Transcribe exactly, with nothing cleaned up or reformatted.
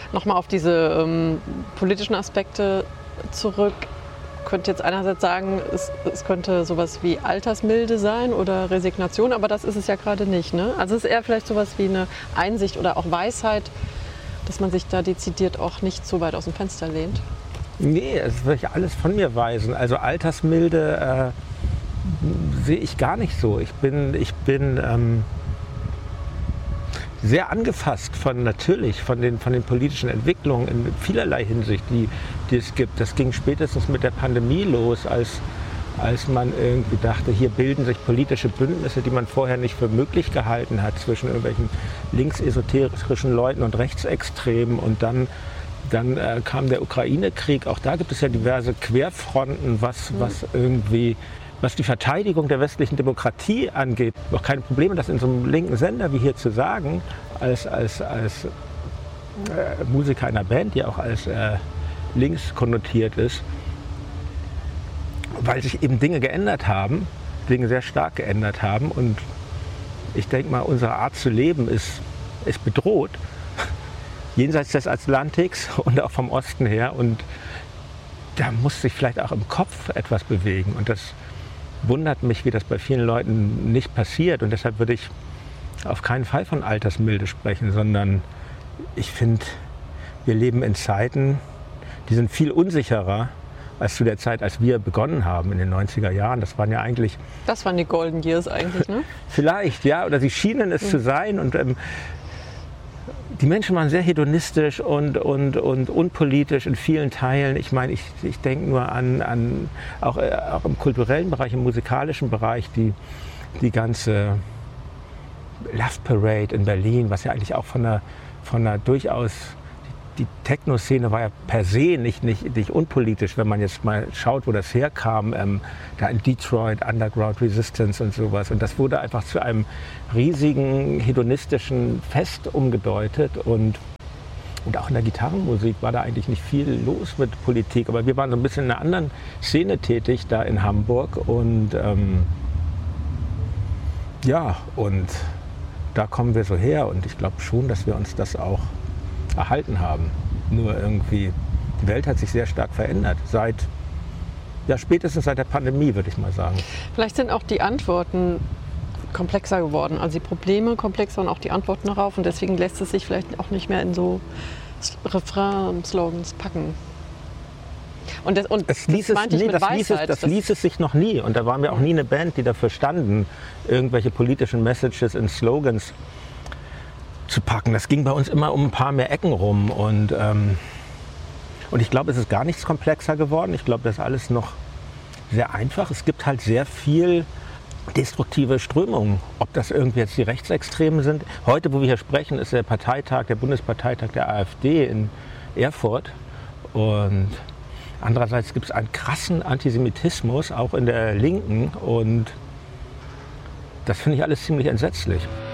Nochmal auf diese ähm, politischen Aspekte zurück. Ich könnte jetzt einerseits sagen, es, es könnte sowas wie Altersmilde sein oder Resignation, aber das ist es ja gerade nicht. Ne? Also es ist eher vielleicht sowas wie eine Einsicht oder auch Weisheit, dass man sich da dezidiert auch nicht so weit aus dem Fenster lehnt. Nee, das würde ich alles von mir weisen. Also Altersmilde äh, sehe ich gar nicht so. Ich bin, ich bin ähm, sehr angefasst von natürlich von den, von den politischen Entwicklungen in vielerlei Hinsicht, die, die es gibt. Das ging spätestens mit der Pandemie los, als, als man irgendwie dachte, hier bilden sich politische Bündnisse, die man vorher nicht für möglich gehalten hat, zwischen irgendwelchen linksesoterischen Leuten und Rechtsextremen. Und dann, dann äh, kam der Ukraine-Krieg. Auch da gibt es ja diverse Querfronten, was, was irgendwie... Was die Verteidigung der westlichen Demokratie angeht, noch keine Probleme, das in so einem linken Sender wie hier zu sagen, als, als, als äh, Musiker einer Band, die auch als äh, links konnotiert ist, weil sich eben Dinge geändert haben, Dinge sehr stark geändert haben. Und ich denke mal, unsere Art zu leben ist, ist bedroht, jenseits des Atlantiks und auch vom Osten her. Und da muss sich vielleicht auch im Kopf etwas bewegen. Und das wundert mich, wie das bei vielen Leuten nicht passiert. Und deshalb würde ich auf keinen Fall von Altersmilde sprechen, sondern ich finde, wir leben in Zeiten, die sind viel unsicherer als zu der Zeit, als wir begonnen haben in den neunziger Jahren. Das waren ja eigentlich... Das waren die Golden Years eigentlich, ne? Vielleicht, ja. Oder sie schienen es mhm. zu sein. Und ähm, die Menschen waren sehr hedonistisch und, und, und unpolitisch in vielen Teilen. Ich meine, ich, ich denke nur an, an auch, äh, auch im kulturellen Bereich, im musikalischen Bereich, die, die ganze Love Parade in Berlin, was ja eigentlich auch von einer, von einer durchaus, die Techno-Szene war ja per se nicht, nicht, nicht unpolitisch, wenn man jetzt mal schaut, wo das herkam, ähm, da in Detroit, Underground Resistance und sowas. Und das wurde einfach zu einem riesigen hedonistischen Fest umgedeutet. Und, und auch in der Gitarrenmusik war da eigentlich nicht viel los mit Politik. Aber wir waren so ein bisschen in einer anderen Szene tätig, da in Hamburg. Und ähm, ja, und da kommen wir so her. Und ich glaube schon, dass wir uns das auch erhalten haben. Nur irgendwie, die Welt hat sich sehr stark verändert. Seit, ja, spätestens seit der Pandemie, würde ich mal sagen. Vielleicht sind auch die Antworten komplexer geworden. Also die Probleme komplexer und auch die Antworten darauf. Und deswegen lässt es sich vielleicht auch nicht mehr in so Refrain-Slogans packen. Und das, und es ließ das meinte es, ich nee, mit das, ließ es, das, das ließ es sich noch nie. Und da waren wir auch nie eine Band, die dafür standen, irgendwelche politischen Messages in Slogans zu packen. Das ging bei uns immer um ein paar mehr Ecken rum. Und, ähm, und ich glaube, es ist gar nichts komplexer geworden. Ich glaube, das ist alles noch sehr einfach. Es gibt halt sehr viel destruktive Strömungen. Ob das irgendwie jetzt die Rechtsextremen sind. Heute, wo wir hier sprechen, ist der Parteitag, der Bundesparteitag der AfD in Erfurt. Und andererseits gibt es einen krassen Antisemitismus, auch in der Linken. Und das finde ich alles ziemlich entsetzlich.